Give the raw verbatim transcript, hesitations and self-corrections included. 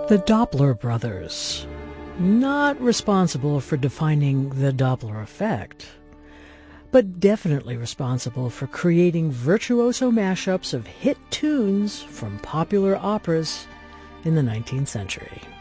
The Doppler brothers, not responsible for defining the Doppler effect, but definitely responsible for creating virtuoso mashups of hit tunes from popular operas in the nineteenth century.